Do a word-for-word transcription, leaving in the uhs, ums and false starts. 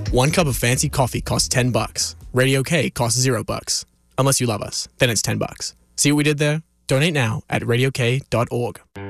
One cup of fancy coffee costs ten bucks. Radio K costs zero bucks. Unless you love us, then it's ten bucks. See what we did there? Donate now at radio k dot org.